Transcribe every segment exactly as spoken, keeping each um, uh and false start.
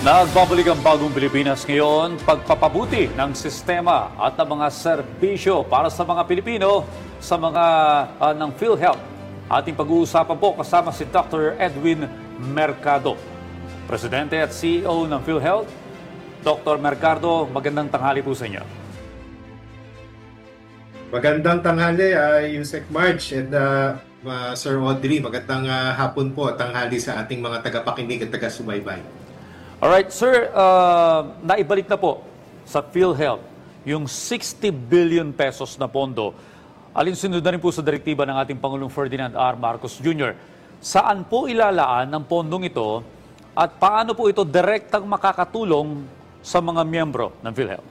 Nagbabalik ang bagong Pilipinas ngayon, pagpapabuti ng sistema at ng mga serbisyo para sa mga Pilipino sa mga uh, ng PhilHealth. Ating pag-uusapan po kasama si Doctor Edwin Mercado, Presidente at C E O ng PhilHealth. Doctor Mercado, magandang tanghali po sa inyo. Magandang tanghali, uh, Yusek March and uh, uh, Sir Audrey. Magandang uh, hapon po at tanghali sa ating mga tagapakinig at taga-subaybay. Alright, sir, uh, naibalik na po sa PhilHealth yung sixty billion pesos na pondo. Alinsunod na rin po sa direktiba ng ating Pangulong Ferdinand R. Marcos Junior Saan po ilalaan ang pondong ito at paano po ito direktang makakatulong sa mga miyembro ng PhilHealth?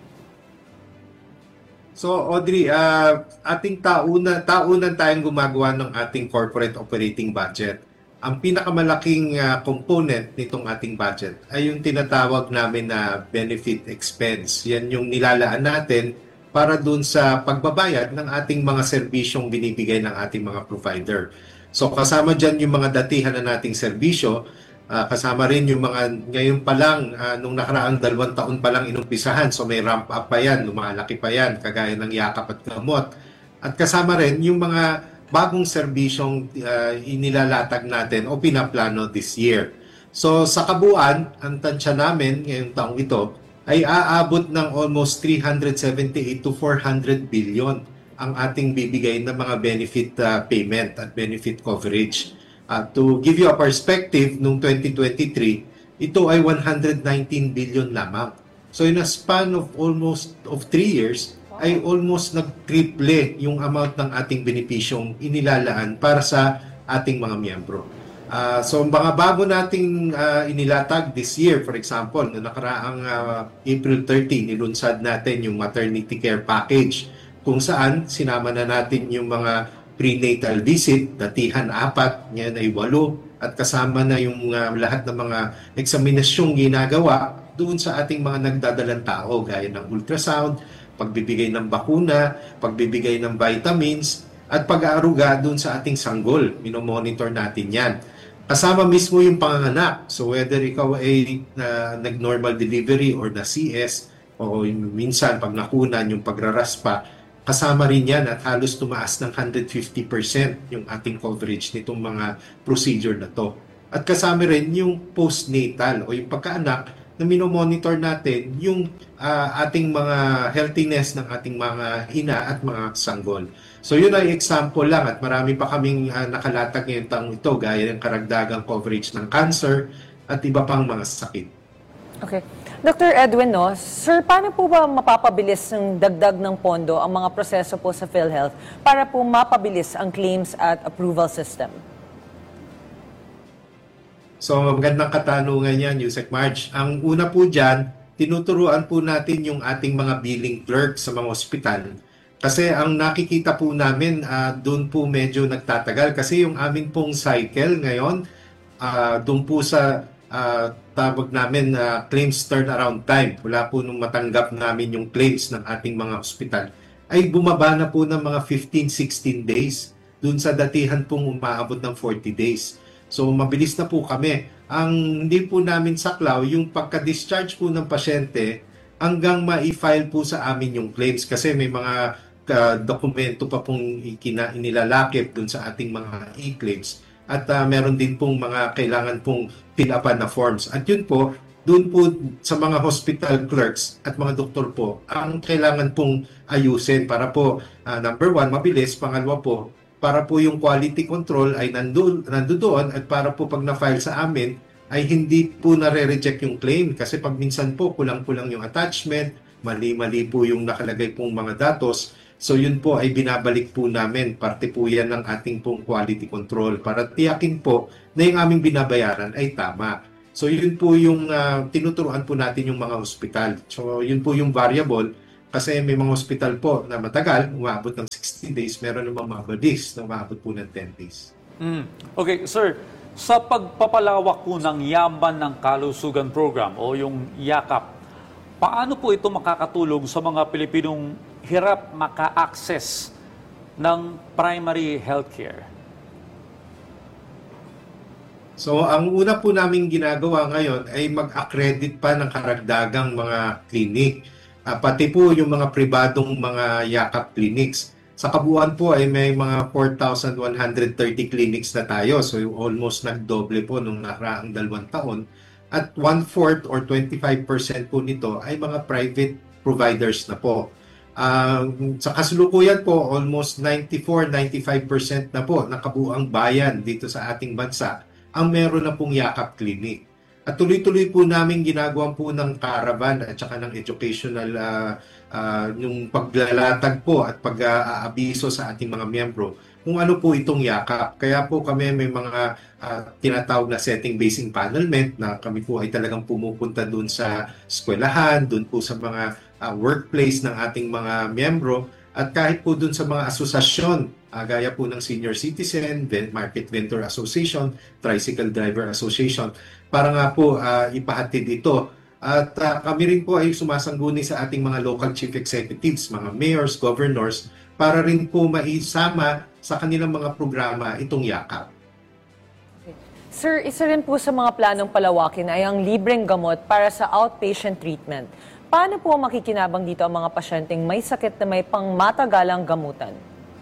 So, Audrey, uh, ating taunan, taunan tayong gumagawa ng ating corporate operating budget. Ang pinakamalaking uh, component nitong ating budget ay yung tinatawag namin na benefit expense. Yan yung nilalaan natin para dun sa pagbabayad ng ating mga serbisyong binibigay ng ating mga provider. So kasama dyan yung mga datihan na nating serbisyo, uh, kasama rin yung mga ngayon pa lang, uh, nung nakaraang dalawang taon pa lang inumpisahan. So may ramp up pa yan, lumalaki pa yan, kagaya ng yakap at gamot. At kasama rin yung mga bagong serbisyong uh, inilalatag natin o pinaplano this year. So sa kabuuan, ang tansya namin ngayong taong ito ay aabot ng almost three hundred seventy-eight to four hundred billion ang ating bibigay na mga benefit uh, payment at benefit coverage. Uh, to give you a perspective, noong twenty twenty-three, ito ay one hundred nineteen billion lamang. So in a span of almost of three years, ay almost nag-triple yung amount ng ating benepisyong inilalaan para sa ating mga miyembro. Uh, so, mga bago nating uh, inilatag this year, for example, na nakaraang uh, April thirteenth, nilunsad natin yung maternity care package kung saan sinama na natin yung mga prenatal visit, datihan apat, ngayon ay walo, at kasama na yung uh, lahat ng mga eksaminasyong ginagawa doon sa ating mga nagdadalang tao, gaya ng ultrasound, pagbibigay ng bakuna, pagbibigay ng vitamins, at pag-aaruga dun sa ating sanggol. Minomonitor natin yan. Kasama mismo yung panganganak. So whether ikaw ay uh, nag-normal delivery or na C S, o minsan pag nakunan yung pagraraspa, kasama rin yan at halos tumaas ng one hundred fifty percent yung ating coverage nitong mga procedure na to. At kasama rin yung postnatal o yung pagkaanak na minomonitor natin yung uh, ating mga healthiness ng ating mga ina at mga sanggol. So yun ay example lang at marami pa kaming uh, nakalatag ngayong taong ito gaya ng karagdagang coverage ng cancer at iba pang mga sakit. Okay. Doctor Edwin, no? Sir, paano po ba mapapabilis ng dagdag ng pondo ang mga proseso po sa PhilHealth para po mapabilis ang claims at approval system? So magandang katanungan yan, Yusek March. Ang una po dyan, tinuturuan po natin yung ating mga billing clerk sa mga ospital. Kasi ang nakikita po namin, uh, doon po medyo nagtatagal. Kasi yung amin pong cycle ngayon, uh, doon po sa uh, tawag namin uh, claims turnaround time, wala po nung matanggap namin yung claims ng ating mga ospital, ay bumaba na po ng mga fifteen to sixteen days. Doon sa datihan pong umaabot ng forty days. So mabilis na po kami. Ang hindi po namin saklaw yung pagka-discharge po ng pasyente hanggang ma-file po sa amin yung claims kasi may mga uh, dokumento pa pong ikina, inilalakip dun sa ating mga e-claims at uh, meron din pong mga kailangan pong fill-upan na forms. At yun po, dun po sa mga hospital clerks at mga doktor po ang kailangan pong ayusin para po uh, number one, mabilis, pangalawa po, para po yung quality control ay nandoon, nandoon at para po pag na-file sa amin ay hindi po nare-reject yung claim kasi pag minsan po kulang-kulang yung attachment, mali-mali po yung nakalagay pong mga datos. So yun po ay binabalik po namin, parte po yan ng ating pong quality control para tiyakin po na yung aming binabayaran ay tama. So yun po yung uh, tinuturuan po natin yung mga hospital. So yun po yung variable. Kasi may mga hospital po na matagal, umabot ng sixty days, meron namang mga days na umabot po ng ten days. Mm. Okay, sir, sa pagpapalawak po ng Yaman ng Kalusugan Program o yung YAKAP, paano po ito makakatulong sa mga Pilipinong hirap maka-access ng primary healthcare? So ang una po namin ginagawa ngayon ay mag-accredit pa ng karagdagang mga clinic. Uh, pati po yung mga pribadong mga yakap clinics. Sa kabuuan po ay may mga four thousand one hundred thirty clinics na tayo. So almost nagdoble po nung nakaraang dalawang taon. At one-fourth or twenty-five percent po nito ay mga private providers na po. Uh, sa kasalukuyan po, almost ninety-four to ninety-five percent na po ng kabuuang bayan dito sa ating bansa ang meron na pong yakap clinic. At tuloy-tuloy po namin ginagawa po ng caravan at saka ng educational uh, uh, yung paglalatag po at pag-aabiso sa ating mga miyembro kung ano po itong yakap. Kaya po kami may mga uh, tinatawag na setting-based empanelment na kami po ay talagang pumupunta dun sa eskwelahan, dun po sa mga uh, workplace ng ating mga miyembro at kahit po dun sa mga asosasyon Uh, gaya po ng Senior Citizen, Market Vendor Association, Tricycle Driver Association, para nga po uh, ipahatid ito. At uh, kami rin po ay sumasangguni sa ating mga local chief executives, mga mayors, governors, para rin po maisama sa kanilang mga programa itong yakap. Sir, isa rin po sa mga planong palawakin ay ang libreng gamot para sa outpatient treatment. Paano po makikinabang dito ang mga pasyenteng may sakit na may pangmatagalang gamutan?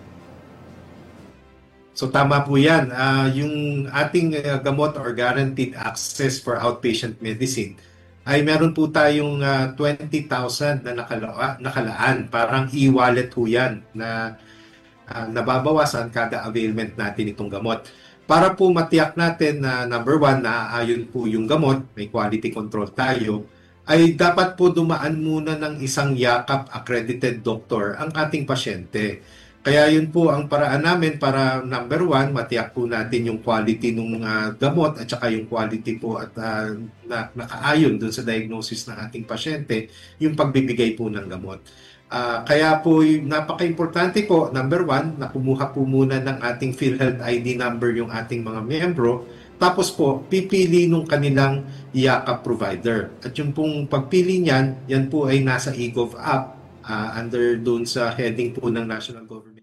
So tama po yan. Uh, yung ating uh, gamot or guaranteed access for outpatient medicine ay meron po tayong uh, twenty thousand na nakala- nakalaan. Parang e-wallet po yan na uh, nababawasan kada availment natin itong gamot. Para po matiyak natin na number one, naaayon po yung gamot, may quality control tayo, ay dapat po dumaan muna ng isang yakap accredited doctor ang ating pasyente. Kaya yun po ang paraan namin para number one, matiyak po natin yung quality ng uh, gamot at saka yung quality po at uh, na, nakaayon dun sa diagnosis ng ating pasyente, yung pagbibigay po ng gamot. Uh, kaya po napaka-importante po, number one, na kumuha po muna ng ating PhilHealth I D number yung ating mga miyembro, tapos po pipili nung kanilang yakap provider. At yung pong pagpili niyan, yan po ay nasa eGov app uh, under dun sa heading po ng National Government.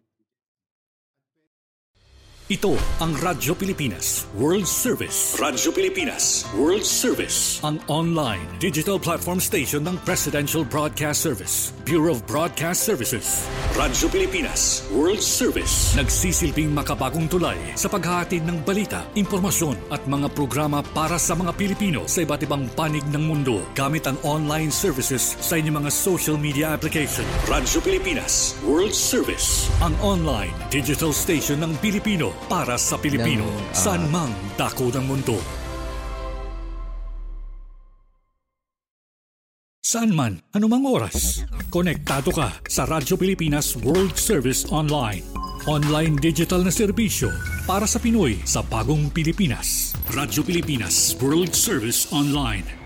Ito ang Radyo Pilipinas World Service. Radyo Pilipinas World Service. Ang online digital platform station ng Presidential Broadcast Service, Bureau of Broadcast Services. Radyo Pilipinas World Service. Nagsisilbing makabagong tulay sa paghahatid ng balita, impormasyon at mga programa para sa mga Pilipino sa iba't ibang panig ng mundo gamit ang online services sa inyong mga social media application. Radyo Pilipinas World Service. Ang online digital station ng Pilipino para sa Pilipino, ng, uh, saan mang dako ng mundo. Saan man, anumang oras, konektado ka sa Radyo Pilipinas World Service Online. Online digital na serbisyo para sa Pinoy sa bagong Pilipinas. Radyo Pilipinas World Service Online.